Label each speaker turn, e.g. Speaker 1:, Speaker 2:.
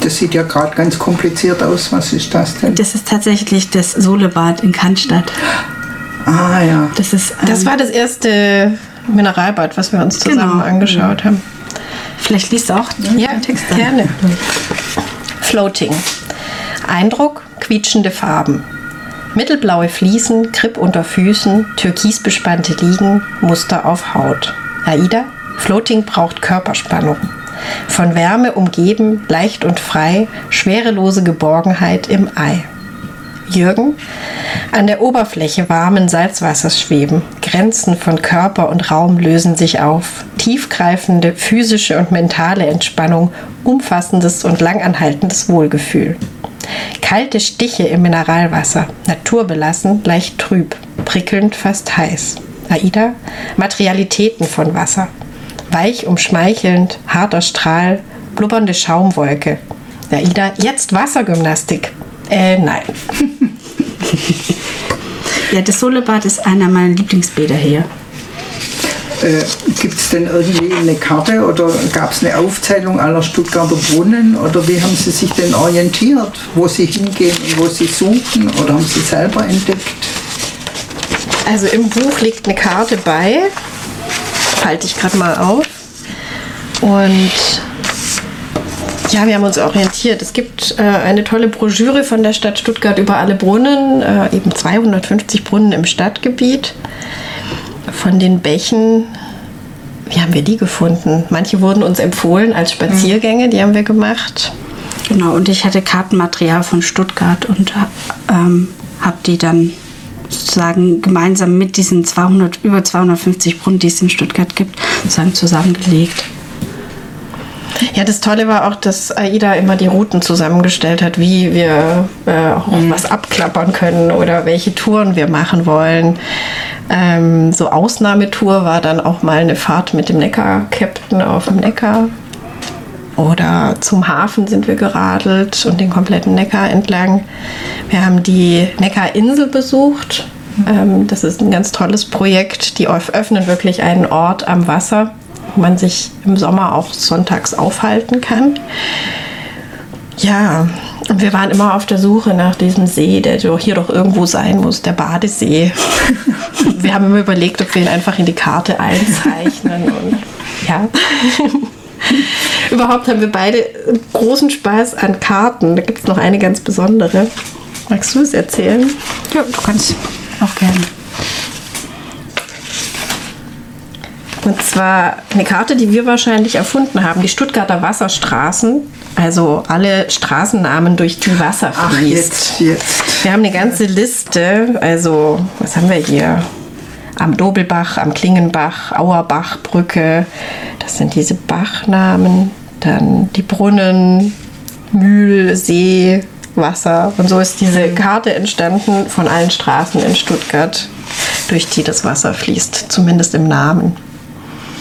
Speaker 1: Das sieht ja gerade ganz kompliziert aus. Was ist das denn?
Speaker 2: Das ist tatsächlich das Solebad in Cannstatt.
Speaker 1: Ah ja.
Speaker 3: Das war das erste Mineralbad, was wir uns zusammen angeschaut haben.
Speaker 2: Vielleicht liest du auch den Text an.
Speaker 3: Gerne. Floating. Eindruck, quietschende Farben. Mittelblaue Fliesen, Kripp unter Füßen, türkisbespannte Liegen, Muster auf Haut. Aida, Floating braucht Körperspannung. Von Wärme umgeben, leicht und frei, schwerelose Geborgenheit im Ei. Jürgen, an der Oberfläche warmen Salzwassers schweben, Grenzen von Körper und Raum lösen sich auf, tiefgreifende physische und mentale Entspannung, umfassendes und langanhaltendes Wohlgefühl. Kalte Stiche im Mineralwasser, naturbelassen, leicht trüb, prickelnd, fast heiß. Aida, Materialitäten von Wasser. Weich umschmeichelnd, harter Strahl, blubbernde Schaumwolke. Aida, jetzt Wassergymnastik. Nein.
Speaker 2: Ja, das Solebad ist einer meiner Lieblingsbäder hier.
Speaker 1: Gibt es denn irgendwie eine Karte oder gab es eine Aufzählung aller Stuttgarter Brunnen oder wie haben Sie sich denn orientiert, wo Sie hingehen und wo Sie suchen oder haben Sie selber entdeckt?
Speaker 3: Also im Buch liegt eine Karte bei, halte ich gerade mal auf und ja, wir haben uns orientiert. Es gibt eine tolle Broschüre von der Stadt Stuttgart über alle Brunnen, eben 250 Brunnen im Stadtgebiet. Von den Bächen, wie haben wir die gefunden? Manche wurden uns empfohlen als Spaziergänge, die haben wir gemacht.
Speaker 2: Genau, und ich hatte Kartenmaterial von Stuttgart und habe die dann sozusagen gemeinsam mit diesen über 250 Brunnen, die es in Stuttgart gibt, sozusagen zusammengelegt.
Speaker 3: Ja, das Tolle war auch, dass Aida immer die Routen zusammengestellt hat, wie wir auch was abklappern können oder welche Touren wir machen wollen. So Ausnahmetour war dann auch mal eine Fahrt mit dem Neckar-Captain auf dem Neckar. Oder zum Hafen sind wir geradelt und den kompletten Neckar entlang. Wir haben die Neckarinsel besucht. Das ist ein ganz tolles Projekt. Die öffnen wirklich einen Ort am Wasser, wo man sich im Sommer auch sonntags aufhalten kann. Ja, und wir waren immer auf der Suche nach diesem See, der hier doch irgendwo sein muss, der Badesee. Wir haben immer überlegt, ob wir ihn einfach in die Karte einzeichnen. Und ja, überhaupt haben wir beide großen Spaß an Karten. Da gibt es noch eine ganz besondere. Magst du es erzählen?
Speaker 2: Ja, du kannst auch gerne.
Speaker 3: Und zwar eine Karte, die wir wahrscheinlich erfunden haben, die Stuttgarter Wasserstraßen, also alle Straßennamen, durch die Wasser fließt.
Speaker 1: Jetzt.
Speaker 3: Wir haben eine ganze Liste, also was haben wir hier? Am Dobelbach, am Klingenbach, Auerbachbrücke, das sind diese Bachnamen, dann die Brunnen, Mühl, See, Wasser. Und so ist diese Karte entstanden von allen Straßen in Stuttgart, durch die das Wasser fließt, zumindest im Namen.